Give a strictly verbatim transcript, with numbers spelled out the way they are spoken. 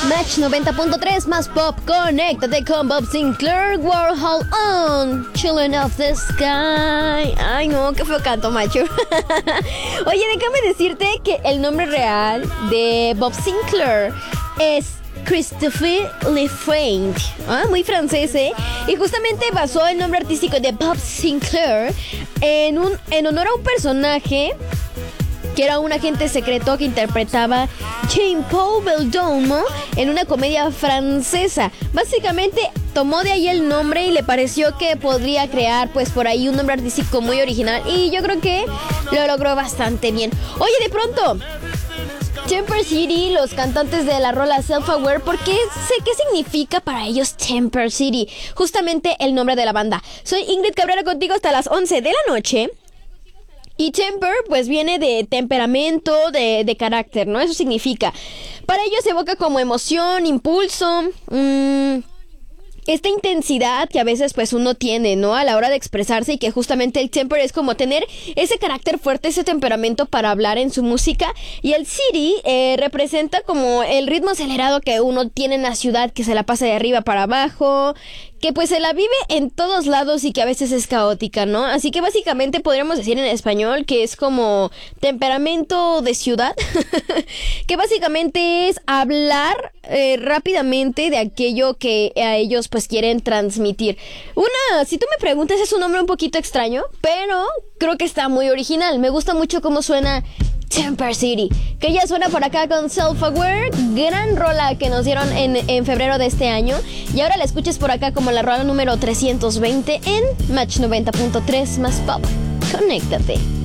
Match noventa punto tres más pop, conéctate con Bob Sinclair, Warhol on, Children of the Sky. Ay no, qué feo canto, macho. Oye, déjame decirte que el nombre real de Bob Sinclair es Christopher Lefranc. Ah, muy francés, ¿eh? Y justamente basó el nombre artístico de Bob Sinclair en, un, en honor a un personaje que era un agente secreto que interpretaba Jean-Paul Belmondo en una comedia francesa. Básicamente tomó de ahí el nombre y le pareció que podría crear pues por ahí un nombre artístico muy original, y yo creo que lo logró bastante bien. Oye, de pronto, Temper City, los cantantes de la rola Self-Aware, ¿por qué sé qué significa para ellos Temper City? Justamente el nombre de la banda. Soy Ingrid Cabrera contigo hasta las once de la noche. Y temper, pues viene de temperamento, de, de carácter, ¿no? Eso significa. Para ellos se evoca como emoción, impulso, mmm, esta intensidad que a veces pues uno tiene, ¿no? A la hora de expresarse, y que justamente el temper es como tener ese carácter fuerte, ese temperamento para hablar en su música. Y el city eh, representa como el ritmo acelerado que uno tiene en la ciudad, que se la pasa de arriba para abajo, que pues se la vive en todos lados y que a veces es caótica, ¿no? Así que básicamente podríamos decir en español que es como temperamento de ciudad, que básicamente es hablar eh, rápidamente de aquello que a ellos pues quieren transmitir. Una, si tú me preguntas, es un nombre un poquito extraño, pero creo que está muy original. Me gusta mucho cómo suena Temper City, que ya suena por acá con Self-Aware, gran rola que nos dieron en, en febrero de este año, y ahora la escuches por acá como la rola número trescientos veinte en Match noventa punto tres más pop. Conéctate.